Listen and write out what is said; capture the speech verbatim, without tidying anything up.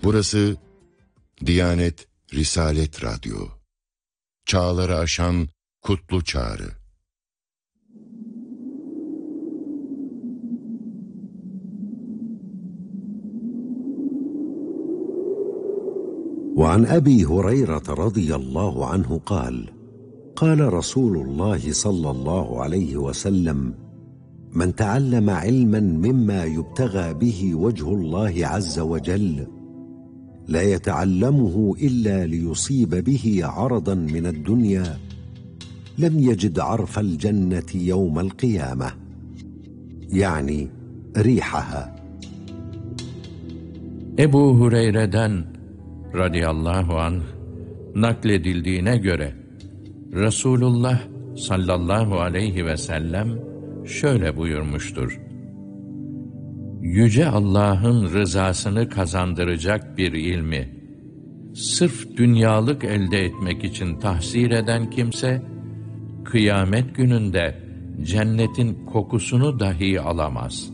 Burası Diyanet Risalet Radyo. Çağları aşan kutlu çağrı. وعن أبي هريرة رضي الله عنه قال قال رسول الله صلى الله عليه وسلم من تعلم علما مما يبتغى به وجه الله عز وجل لا يتعلمه إلا ليصيب به عرضا من الدنيا لم يجد عرف الجنة يوم القيامة يعني ريحها. Ebu Hureyre'den radıyallahu anh nakledildiğine göre Resulullah sallallahu aleyhi ve sellem şöyle buyurmuştur: Yüce Allah'ın rızasını kazandıracak bir ilmi sırf dünyalık elde etmek için tahsil eden kimse, kıyamet gününde cennetin kokusunu dahi alamaz.